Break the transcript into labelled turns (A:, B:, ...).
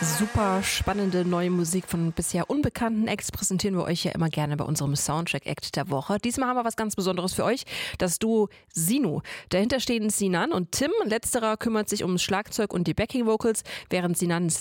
A: Super spannende neue Musik von bisher unbekannten Acts präsentieren wir euch ja immer gerne bei unserem Soundtrack-Act der Woche. Diesmal haben wir was ganz Besonderes für euch, das Duo Sino. Dahinter stehen Sinan und Tim. Letzterer kümmert sich ums Schlagzeug und die Backing-Vocals, während Sinans